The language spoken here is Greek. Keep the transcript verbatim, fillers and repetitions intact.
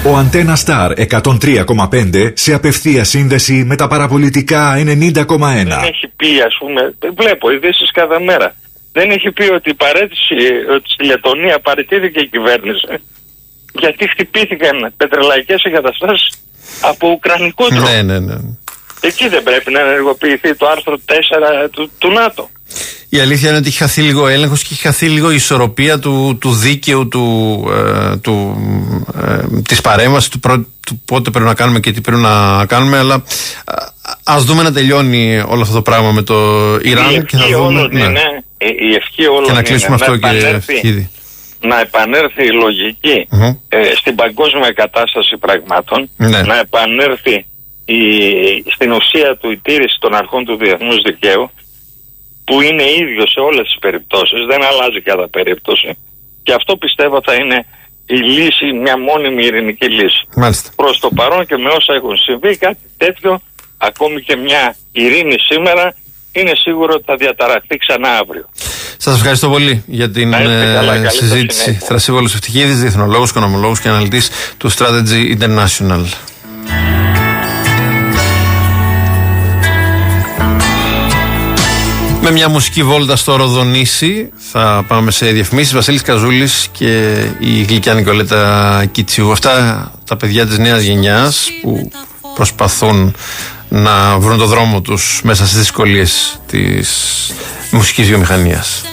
Ο Αντένα Σταρ εκατόν τρία κόμμα πέντε σε απευθεία σύνδεση με τα παραπολιτικά ενενήντα κόμμα ένα. Δεν έχει πει, ας πούμε, βλέπω ειδήσεις κάθε μέρα. Δεν έχει πει ότι η παρέτηση, ότι στη Λετωνία παραιτήθηκε η κυβέρνηση γιατί χτυπήθηκαν πετρελαϊκές εγκαταστάσεις από ουκρανικό τρόπο. Ναι, ναι, ναι. Εκεί δεν πρέπει να ενεργοποιηθεί το άρθρο τέσσερα του, του ΝΑΤΟ. Η αλήθεια είναι ότι έχει χαθεί λίγο έλεγχος και έχει χαθεί λίγο η ισορροπία του, του δίκαιου, του, ε, του, ε, της παρέμβασης, του, προ, του πότε πρέπει να κάνουμε και τι πρέπει να κάνουμε. Αλλά ας δούμε να τελειώνει όλο αυτό το πράγμα με το Ιράν. Η και θα δούμε, όλων ναι. είναι, η ευχή όλων και να κλείσουμε είναι αυτό, να κύριε επανέλθει, Ευχίδη. να επανέλθει η λογική Mm-hmm. ε, στην παγκόσμια κατάσταση πραγμάτων, ναι. να επανέλθει η, στην ουσία του η τήρηση των αρχών του διεθνούς δικαίου, που είναι ίδιο σε όλες τις περιπτώσεις, δεν αλλάζει κατά περίπτωση, και αυτό πιστεύω θα είναι η λύση, μια μόνιμη ειρηνική λύση. Μάλιστα. Προς το παρόν και με όσα έχουν συμβεί, κάτι τέτοιο, ακόμη και μια ειρήνη σήμερα, είναι σίγουρο ότι θα διαταραχθεί ξανά αύριο. Σας ευχαριστώ πολύ για την καλά, συζήτηση. Θρασίβολος Ευτυχίδης, διεθνολόγος, οικονομολόγος και αναλυτής του Strategy International. Με μια μουσική βόλτα στο Ροδονήσι θα πάμε σε διαφημίσεις. Βασίλης Καζούλης και η γλυκιά Νικολέτα Κιτσιού. Αυτά τα παιδιά της νέας γενιάς που προσπαθούν να βρουν το δρόμο τους μέσα στις δυσκολίες της μουσικής βιομηχανίας.